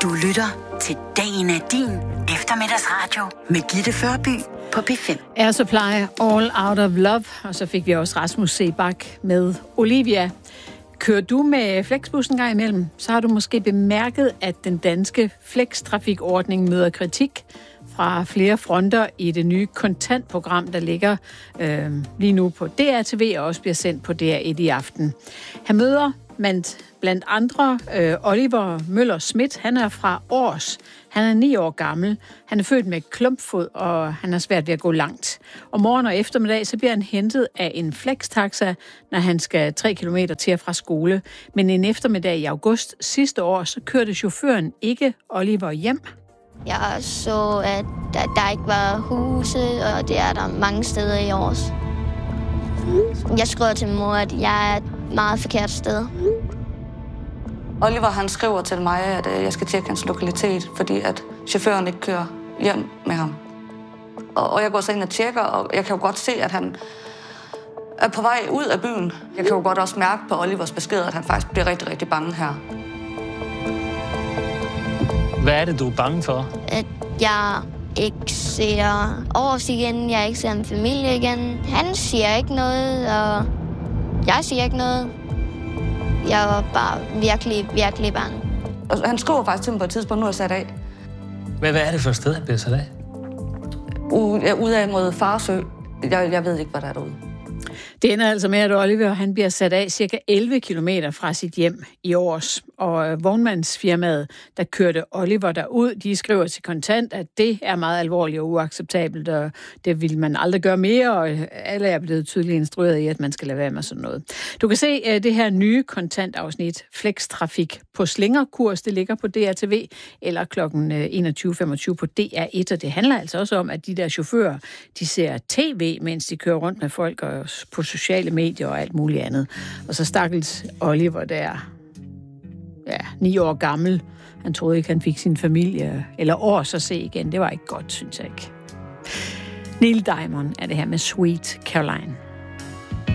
Du lytter til Dagen er din eftermiddagsradio med Gitte Førby på P5. Air Supply, All Out of Love, og så fik vi også Rasmus Sebak med Olivia. Kører du med Flexbussen gang imellem, så har du måske bemærket, at den danske flextrafikordning møder kritik fra flere fronter i det nye kontantprogram, der ligger lige nu på DRTV og også bliver sendt på DR1 i aften. Han møder blandt andre Oliver Møller Schmidt. Han er fra Aars. Han er 9 år gammel. Han er født med klumpfod, og han har svært ved at gå langt. Om morgen og eftermiddag, så bliver han hentet af en flextaxa, når han skal 3 kilometer til og fra skole. Men en eftermiddag i august sidste år, så kørte chaufføren ikke Oliver hjem. Jeg så, at der ikke var huse, og det er der mange steder i Aars. Jeg skrev til min mor, at jeg er et meget forkert sted. Oliver han skriver til mig, at jeg skal tjekke hans lokalitet, fordi at chaufføren ikke kører hjem med ham. Og jeg går så ind og tjekker, og jeg kan jo godt se, at han er på vej ud af byen. Jeg kan jo godt også mærke på Olivers besked, at han faktisk bliver rigtig, rigtig bange her. Hvad er det, du er bange for? At jeg ikke ser Aars igen, jeg ikke ser en familie igen. Han siger ikke noget, og jeg siger ikke noget. Jeg var bare virkelig, virkelig bange. Og han skriver faktisk til mig på et tidspunkt, nu er jeg sat af. Hvad er det for et sted, han bliver sat af? Ude af mod Farsø. Jeg ved ikke, hvad der er derude. Det ender altså med, at Oliver han bliver sat af cirka 11 kilometer fra sit hjem i Aars. Og vognmandsfirmaet, der kørte Oliver derud, de skriver til Kontant, at det er meget alvorligt og uacceptabelt, og det vil man aldrig gøre mere, og alle er blevet tydeligt instrueret i, at man skal lade være med sådan noget. Du kan se det her nye Kontant-afsnit, Flextrafik på slingerkurs, det ligger på DRTV, eller kl. 21.25 på DR1, og det handler altså også om, at de der chauffører, de ser tv, mens de kører rundt med folk og på sociale medier og alt muligt andet. Og så stakkels Oliver der, 9 år gammel. Han troede ikke, han fik sin familie eller Aars at se igen. Det var ikke godt, synes jeg ikke. Neil Diamond er det her med Sweet Caroline.